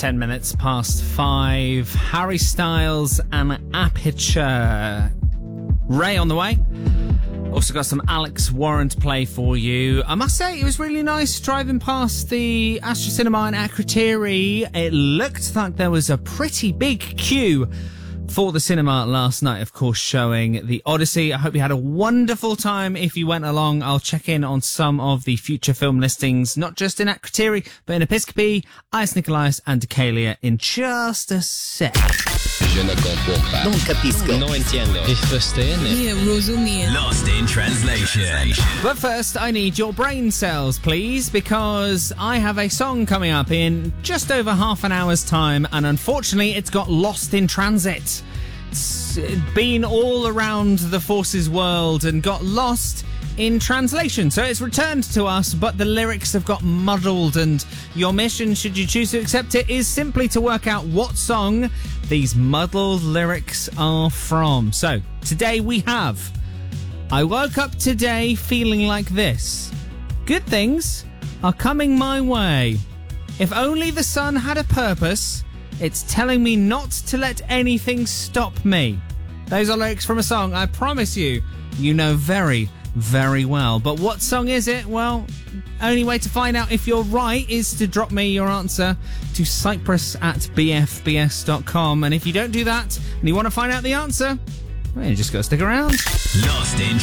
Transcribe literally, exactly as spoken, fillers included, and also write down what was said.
ten minutes past five. Harry Styles and Aperture. Ray on the way. Also got some Alex Warren to play for you. I must say, it was really nice driving past the Astra Cinema in Akrotiri. It looked like there was a pretty big queue for the cinema last night, of course, showing The Odyssey. I hope you had a wonderful time. If you went along, I'll check in on some of the future film listings, not just in Akrotiri, but in Episcopi, Ice Nicholas and Decalia in just a sec. Je ne comprends pas. Non capisco. No entiendo. Ich verstehe nicht. Lost in translation. But first, I need your brain cells, please, because I have a song coming up in just over half an hour's time, and unfortunately, it's got lost in transit. It's been all around the Forces world and got lost in translation. So it's returned to us, but the lyrics have got muddled, and your mission, should you choose to accept it, is simply to work out what song these muddled lyrics are from. So today we have I woke up today feeling like this. Good things are coming my way. If only the sun had a purpose, it's telling me not to let anything stop me. Those are lyrics from a song I promise you, you know very, very well. But what song is it? Well, only way to find out if you're right is to drop me your answer to cyprus at b f b s dot com. And if you don't do that and you want to find out the answer, well, you just got to stick around. Lost in